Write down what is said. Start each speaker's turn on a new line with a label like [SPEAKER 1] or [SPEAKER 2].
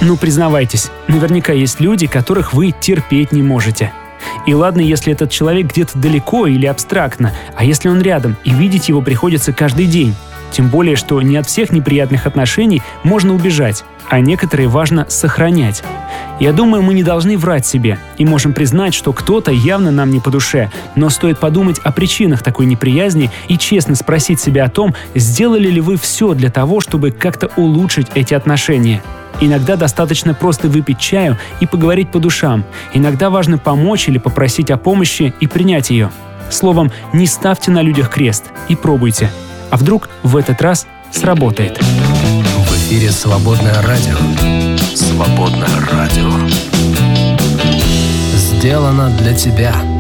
[SPEAKER 1] Ну, признавайтесь, наверняка есть люди, которых вы терпеть не можете. И ладно, если этот человек где-то далеко или абстрактно, а если он рядом, и видеть его приходится каждый день. Тем более, что не от всех неприятных отношений можно убежать, а некоторые важно сохранять. Я думаю, мы не должны врать себе и можем признать, что кто-то явно нам не по душе, но стоит подумать о причинах такой неприязни и честно спросить себя о том, сделали ли вы все для того, чтобы как-то улучшить эти отношения. Иногда достаточно просто выпить чаю и поговорить по душам. Иногда важно помочь или попросить о помощи и принять ее. Словом, не ставьте на людях крест и пробуйте. А вдруг в этот раз сработает?
[SPEAKER 2] В эфире «Свободное радио». «Свободное радио». Сделано для тебя.